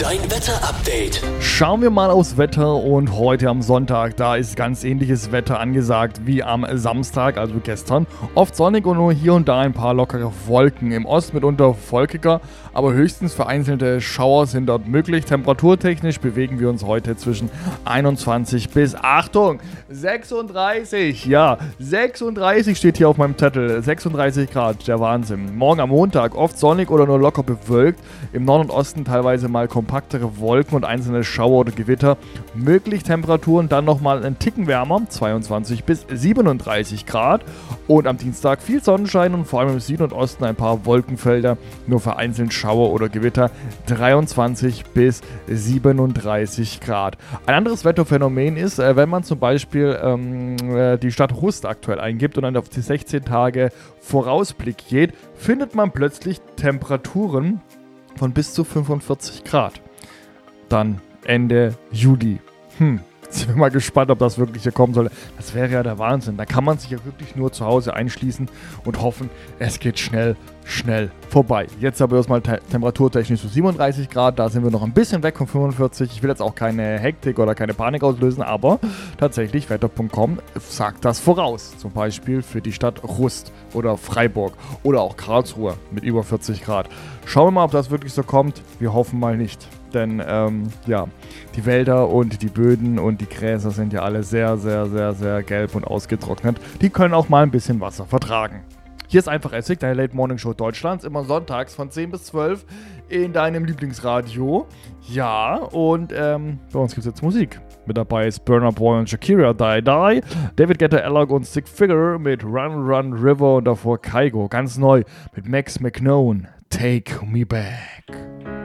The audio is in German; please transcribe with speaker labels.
Speaker 1: Dein Wetter-Update.
Speaker 2: Schauen wir mal aufs Wetter und heute am Sonntag, da ist ganz ähnliches Wetter angesagt wie am Samstag, also gestern. Oft sonnig und nur hier und da ein paar lockere Wolken. Im Osten mitunter wolkiger, aber höchstens vereinzelte Schauer sind dort möglich. Temperaturtechnisch bewegen wir uns heute zwischen 21 bis, Achtung, 36. Ja, 36 steht hier auf meinem Zettel. 36 Grad, der Wahnsinn. Morgen am Montag oft sonnig oder nur locker bewölkt. Im Norden und Osten teilweise mal kompaktere Wolken und einzelne Schauer oder Gewitter. Möglich Temperaturen dann nochmal einen Ticken wärmer, 22 bis 37 Grad. Und am Dienstag viel Sonnenschein und vor allem im Süden und Osten ein paar Wolkenfelder, nur vereinzelt Schauer oder Gewitter, 23 bis 37 Grad. Ein anderes Wetterphänomen ist, wenn man zum Beispiel die Stadt Rust aktuell eingibt und dann auf die 16 Tage Vorausblick geht, findet man plötzlich Temperaturen von bis zu 45 Grad. Dann Ende Juli. Jetzt bin ich mal gespannt, ob das wirklich hier kommen soll. Das wäre ja der Wahnsinn. Da kann man sich ja wirklich nur zu Hause einschließen und hoffen, es geht schnell vorbei. Jetzt aber erstmal temperaturtechnisch zu 37 Grad. Da sind wir noch ein bisschen weg von 45. Ich will jetzt auch keine Hektik oder keine Panik auslösen, aber tatsächlich wetter.com sagt das voraus. Zum Beispiel für die Stadt Rust oder Freiburg oder auch Karlsruhe mit über 40 Grad. Schauen wir mal, ob das wirklich so kommt. Wir hoffen mal nicht. Denn die Wälder und die Böden und die Gräser sind ja alle sehr, sehr, sehr, sehr gelb und ausgetrocknet. Die können auch mal ein bisschen Wasser vertragen. Hier ist einfach Essig, deine Late Morning Show Deutschlands, immer sonntags von 10 bis 12 in deinem Lieblingsradio. Ja, und bei uns gibt es jetzt Musik. Mit dabei ist Burna Boy und Shakira, Die Die, David Guetta, Alok und Stick Figure mit Run Run River und davor Kygo, ganz neu mit Max McKnone, Take Me Back.